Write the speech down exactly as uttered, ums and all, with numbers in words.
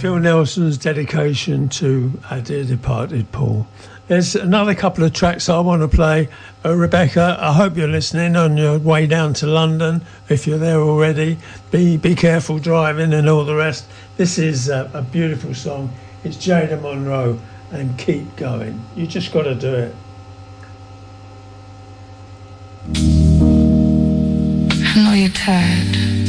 Phil Nelson's dedication to our dear departed Paul. There's another couple of tracks I want to play. Uh, Rebecca, I hope you're listening on your way down to London. If you're there already, be be careful driving and all the rest. This is uh, a beautiful song. It's Jada Monroe and Keep Going. You just got to do it. I know you're tired.